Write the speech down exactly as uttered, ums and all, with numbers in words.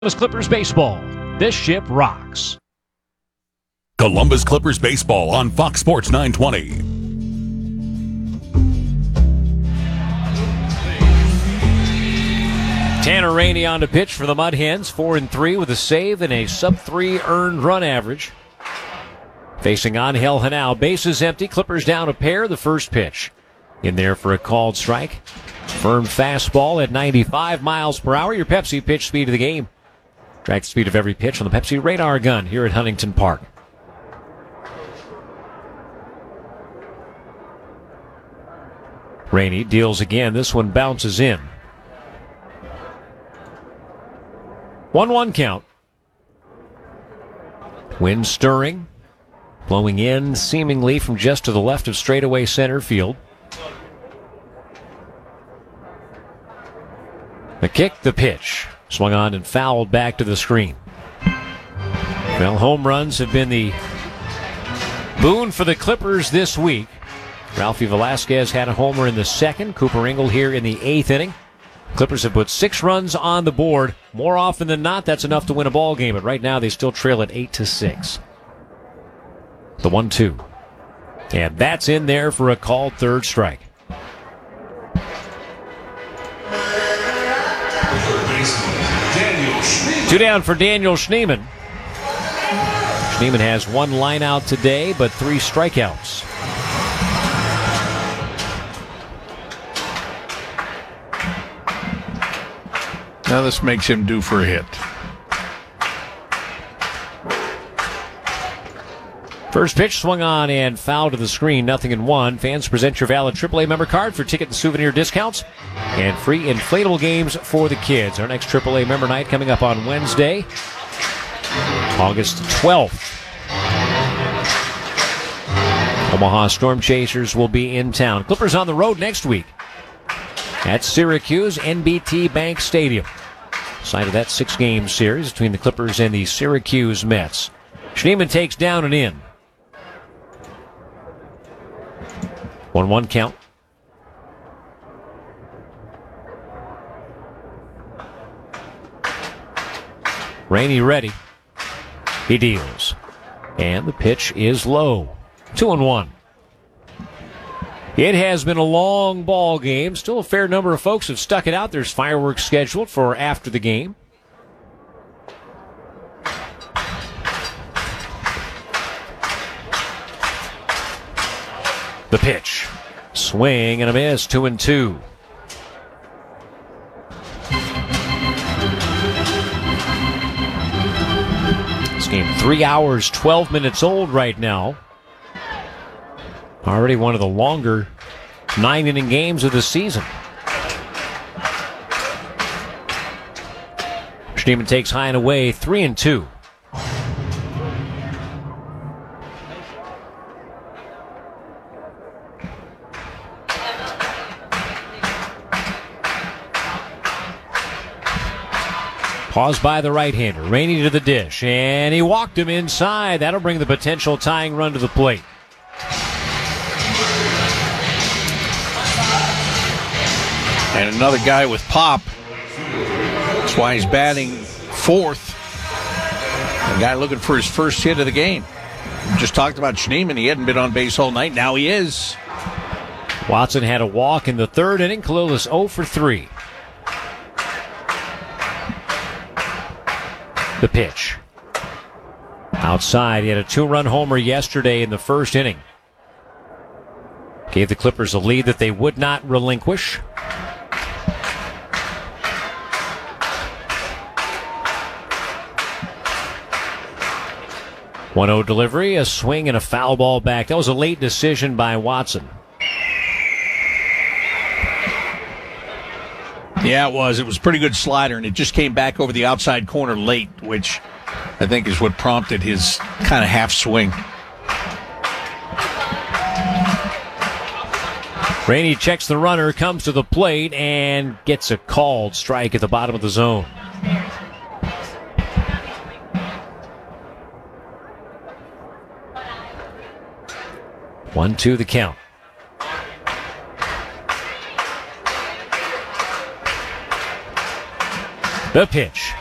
Columbus Clippers baseball. This ship rocks. Columbus Clippers baseball on Fox Sports nine twenty. Tanner Rainey on to pitch for the Mud Hens, four and three with a save and a sub three earned run average. Facing Angel Henao, bases empty, Clippers down a pair. The first pitch in there for a called strike. Firm fastball at ninety-five miles per hour. Your Pepsi pitch speed of the game. Track the speed of every pitch on the Pepsi radar gun here at Huntington Park. Rainey deals again. This one bounces in. one one count. Wind stirring. Blowing in seemingly from just to the left of straightaway center field. The kick, the pitch. Swung on and fouled back to the screen. Well, home runs have been the boon for the Clippers this week. Ralphie Velasquez had a homer in the second. Cooper Ingle here in the eighth inning. Clippers have put six runs on the board. More often than not, that's enough to win a ball game. But right now, they still trail at eight to six. The one two. And that's in there for a called third strike. Two down for Daniel Schneemann. Schneemann has one line out today, but three strikeouts. Now this makes him due for a hit. First pitch swung on and fouled to the screen, nothing in one. Fans, present your valid triple A member card for ticket and souvenir discounts and free inflatable games for the kids. Our next triple A member night coming up on Wednesday, August twelfth. Omaha Storm Chasers will be in town. Clippers on the road next week at Syracuse, N B T Bank Stadium. Site of that six-game series between the Clippers and the Syracuse Mets. Schneemann takes down and in. one one count. Rainey ready. He deals. And the pitch is low. two and one. It has been a long ball game. Still a fair number of folks have stuck it out. There's fireworks scheduled for after the game. The pitch. Swing and a miss. Two and two. This game three hours, twelve minutes old right now. Already one of the longer nine-inning games of the season. Schneemann takes high and away, three and two. Paused by the right-hander. Rainey to the dish, and he walked him inside. That'll bring the potential tying run to the plate. And another guy with pop. That's why he's batting fourth. A guy looking for his first hit of the game. We just talked about Schneemann. He hadn't been on base all night. Now he is. Watson had a walk in the third inning. Khalil is oh for three. The pitch. Outside, he had a two-run homer yesterday in the first inning. Gave the Clippers a lead that they would not relinquish. one oh delivery, a swing and a foul ball back. That was a late decision by Watson. Yeah, it was. It was a pretty good slider, and it just came back over the outside corner late, which I think is what prompted his kind of half swing. Rainey checks the runner, comes to the plate, and gets a called strike at the bottom of the zone. one two the count. The pitch.